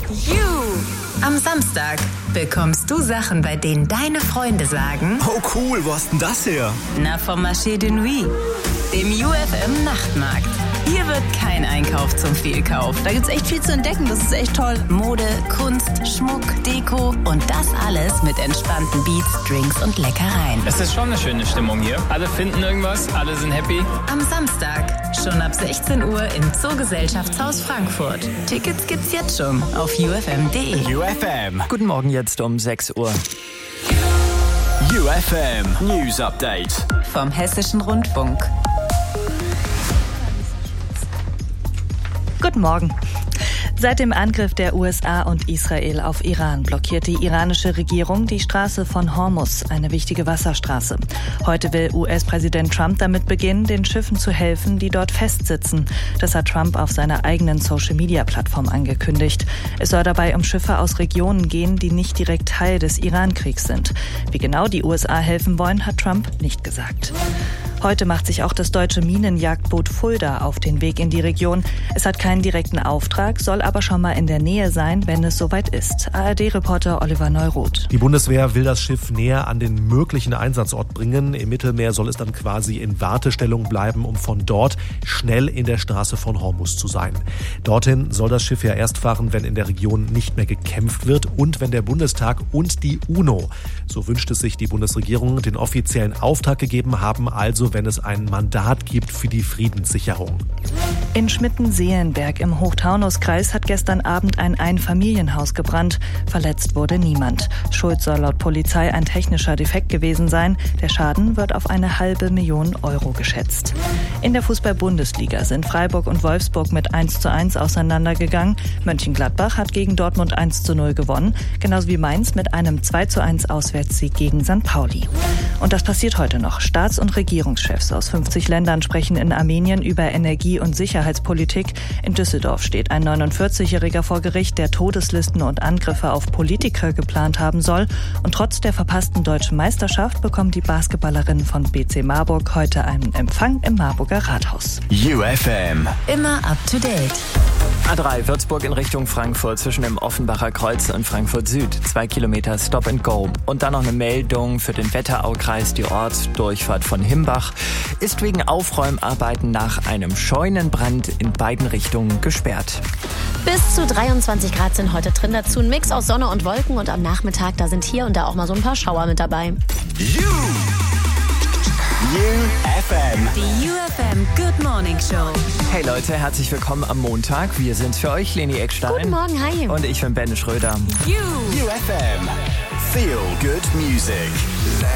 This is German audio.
Am Samstag bekommst du Sachen, bei denen deine Freunde sagen: Oh cool, wo hast denn das her? Na, vom Marché de Nuit, dem UFM Nachtmarkt. Hier wird kein Einkauf zum Fehlkauf. Da gibt's echt viel zu entdecken, das ist echt toll. Mode, Kunst, Schmuck, Deko und das alles mit entspannten Beats, Drinks und Leckereien. Es ist schon eine schöne Stimmung hier. Alle finden irgendwas, alle sind happy. Am Samstag, schon ab 16 Uhr im Zoogesellschaftshaus Frankfurt. Tickets gibt's jetzt schon auf ufm.de. UFM. Guten Morgen, jetzt um 6 Uhr. UFM News Update. Vom Hessischen Rundfunk. Guten Morgen. Seit dem Angriff der USA und Israel auf Iran blockiert die iranische Regierung die Straße von Hormuz, eine wichtige Wasserstraße. Heute will US-Präsident Trump damit beginnen, den Schiffen zu helfen, die dort festsitzen. Das hat Trump auf seiner eigenen Social-Media-Plattform angekündigt. Es soll dabei um Schiffe aus Regionen gehen, die nicht direkt Teil des Iran-Kriegs sind. Wie genau die USA helfen wollen, hat Trump nicht gesagt. Heute macht sich auch das deutsche Minenjagdboot Fulda auf den Weg in die Region. Es hat keinen direkten Auftrag, soll aber schon mal in der Nähe sein, wenn es soweit ist. ARD-Reporter Oliver Neuroth. Die Bundeswehr will das Schiff näher an den möglichen Einsatzort bringen. Im Mittelmeer soll es dann quasi in Wartestellung bleiben, um von dort schnell in der Straße von Hormuz zu sein. Dorthin soll das Schiff ja erst fahren, wenn in der Region nicht mehr gekämpft wird und wenn der Bundestag und die UNO, so wünscht es sich die Bundesregierung, den offiziellen Auftrag gegeben haben, also wenn es ein Mandat gibt für die Friedenssicherung. In Schmitten-Seelenberg im Hochtaunuskreis hat gestern Abend ein Einfamilienhaus gebrannt. Verletzt wurde niemand. Schuld soll laut Polizei ein technischer Defekt gewesen sein. Der Schaden wird auf 500.000 Euro geschätzt. In der Fußball-Bundesliga sind Freiburg und Wolfsburg mit 1:1 auseinandergegangen. Mönchengladbach hat gegen Dortmund 1:0 gewonnen, genauso wie Mainz mit einem 2:1 Auswärtssieg gegen St. Pauli. Und das passiert heute noch. Staats- und Regierungschefs aus 50 Ländern sprechen in Armenien über Energie- und Sicherheitspolitik. In Düsseldorf steht ein 49-Jähriger vor Gericht, der Todeslisten und Angriffe auf Politiker geplant haben soll. Und trotz der verpassten deutschen Meisterschaft bekommen die Basketballerinnen von BC Marburg heute einen Empfang im Marburger Rathaus. UFM. Immer up to date. A3 Würzburg in Richtung Frankfurt zwischen dem Offenbacher Kreuz und Frankfurt Süd. 2 Kilometer Stop and Go. Und dann noch eine Meldung für den Wetteraukreis. Die Ortsdurchfahrt von Himbach ist wegen Aufräumarbeiten nach einem Scheunenbrand in beiden Richtungen gesperrt. Bis zu 23 Grad sind heute drin. Dazu ein Mix aus Sonne und Wolken. Und am Nachmittag, da sind hier und da auch mal so ein paar Schauer mit dabei. UFM. Die UFM Good Morning Show. Hey Leute, herzlich willkommen am Montag. Wir sind's für euch, Leni Eckstein. Guten Morgen, hi. Und ich bin Ben Schröder. UFM. Feel good music.